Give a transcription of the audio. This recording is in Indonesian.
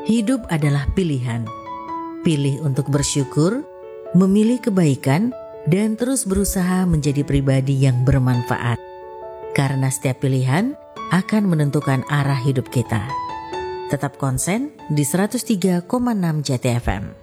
Hidup adalah pilihan. Pilih untuk bersyukur, memilih kebaikan, dan terus berusaha menjadi pribadi yang bermanfaat. Karena setiap pilihan akan menentukan arah hidup kita. Tetap konsen di 103,6 JTFM.